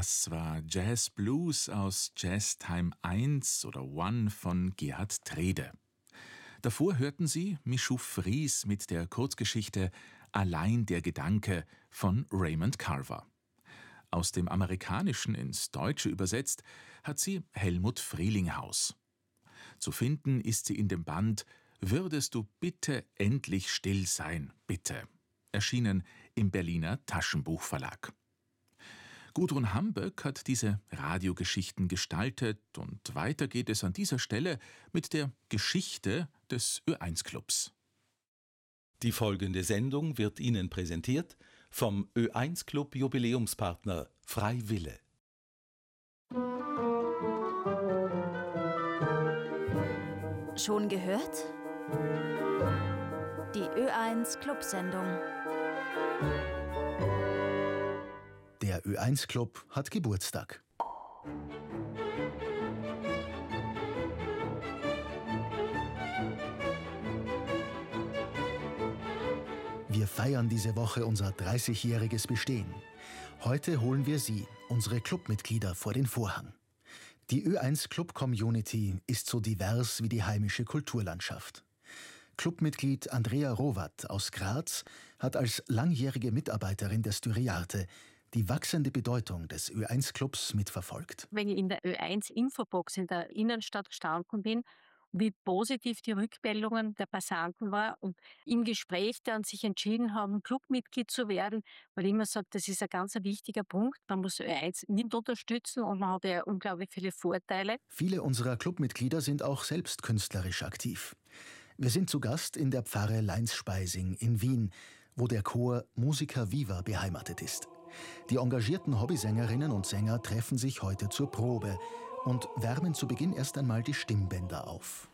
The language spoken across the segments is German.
Das war Jazz Blues aus Jazz Time 1 oder 1 von Gerhard Trede. Davor hörten Sie Michoud Fries mit der Kurzgeschichte Allein der Gedanke von Raymond Carver. Aus dem Amerikanischen ins Deutsche übersetzt hat sie Helmut Frielinghaus. Zu finden ist sie in dem Band Würdest du bitte endlich still sein, bitte, erschienen im Berliner Taschenbuchverlag. Gudrun Hamböck hat diese Radiogeschichten gestaltet und weiter geht es an dieser Stelle mit der Geschichte des Ö1-Clubs. Die folgende Sendung wird Ihnen präsentiert vom Ö1-Club Jubiläumspartner Freiwille. Schon gehört? Die Ö1-Club-Sendung. Der Ö1-Club hat Geburtstag. Wir feiern diese Woche unser 30-jähriges Bestehen. Heute holen wir Sie, unsere Clubmitglieder, vor den Vorhang. Die Ö1-Club-Community ist so divers wie die heimische Kulturlandschaft. Clubmitglied Andrea Rowath aus Graz hat als langjährige Mitarbeiterin der Styriarte die wachsende Bedeutung des Ö1-Clubs mitverfolgt. Wenn ich in der Ö1-Infobox in der Innenstadt gestanden bin, wie positiv die Rückmeldungen der Passanten war und im Gespräch dann sich entschieden haben, Clubmitglied zu werden, weil ich immer sage, das ist ein ganz wichtiger Punkt. Man muss Ö1 mit unterstützen und man hat ja unglaublich viele Vorteile. Viele unserer Clubmitglieder sind auch selbst künstlerisch aktiv. Wir sind zu Gast in der Pfarre Leinsspeising in Wien, wo der Chor Musica Viva beheimatet ist. Die engagierten Hobbysängerinnen und Sänger treffen sich heute zur Probe und wärmen zu Beginn erst einmal die Stimmbänder auf.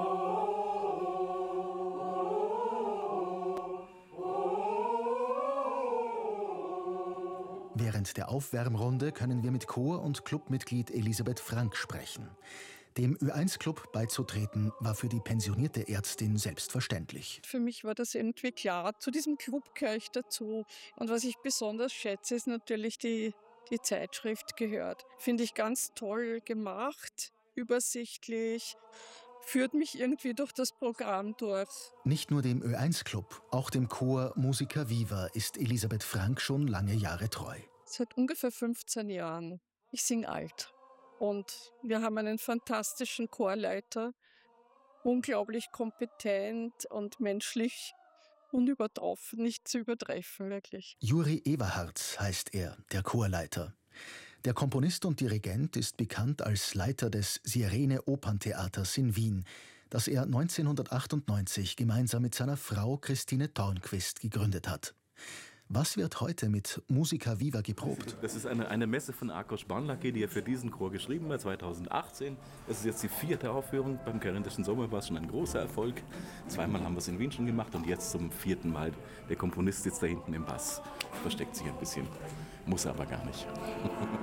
Während der Aufwärmrunde können wir mit Chor- und Clubmitglied Elisabeth Frank sprechen. Dem Ö1-Club beizutreten war für die pensionierte Ärztin selbstverständlich. Für mich war das irgendwie klar, zu diesem Club gehöre ich dazu. Und was ich besonders schätze, ist natürlich die Zeitschrift gehört. Finde ich ganz toll gemacht, übersichtlich, führt mich irgendwie durch das Programm durch. Nicht nur dem Ö1-Club, auch dem Chor Musica Viva ist Elisabeth Frank schon lange Jahre treu. Seit ungefähr 15 Jahren. Ich singe alt. Und wir haben einen fantastischen Chorleiter, unglaublich kompetent und menschlich unübertroffen, nicht zu übertreffen, wirklich. Juri Everharz heißt er, der Chorleiter. Der Komponist und Dirigent ist bekannt als Leiter des Sirene Operntheaters in Wien, das er 1998 gemeinsam mit seiner Frau Christine Tornquist gegründet hat. Was wird heute mit Musica Viva geprobt? Das ist eine Messe von Ákos Barnlaki, die er für diesen Chor geschrieben hat, 2018. Es ist jetzt die 4. Aufführung beim Karinthischen Sommer, war schon ein großer Erfolg. 2-mal haben wir es in Wien schon gemacht und jetzt zum 4. Mal. Der Komponist sitzt da hinten im Bass, versteckt sich ein bisschen, muss aber gar nicht.